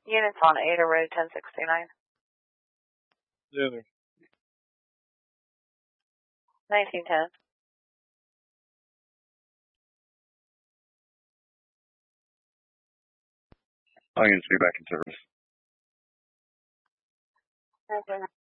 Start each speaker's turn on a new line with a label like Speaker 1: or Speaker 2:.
Speaker 1: Units on Ada Road 1069.
Speaker 2: The other.
Speaker 1: 1910.
Speaker 3: All units be back in service.
Speaker 1: Okay.